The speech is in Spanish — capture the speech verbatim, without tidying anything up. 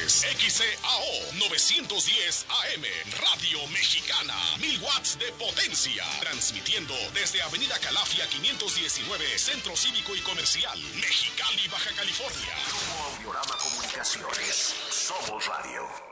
es X C A O novecientos diez A M, Radio Mexicana, mil watts de potencia, transmitiendo desde Avenida Calafia quinientos diecinueve, Centro Cívico y Comercial, Mexicali, Baja California. Grupo Audiorama Comunicaciones, somos radio.